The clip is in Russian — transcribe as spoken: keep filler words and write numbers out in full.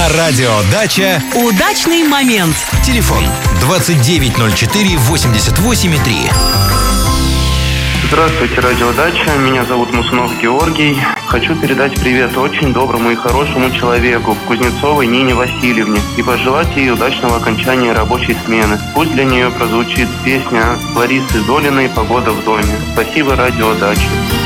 На радио «Дача» удачный момент. Телефон двадцать девять ноль четыре восемьдесят восемь три. Здравствуйте, радио «Дача». Меня зовут Мусунов Георгий. Хочу передать привет очень доброму и хорошему человеку, Кузнецовой Нине Васильевне, и пожелать ей удачного окончания рабочей смены. Пусть для нее прозвучит песня Ларисы Долиной «Погода в доме». Спасибо, радио «Дача».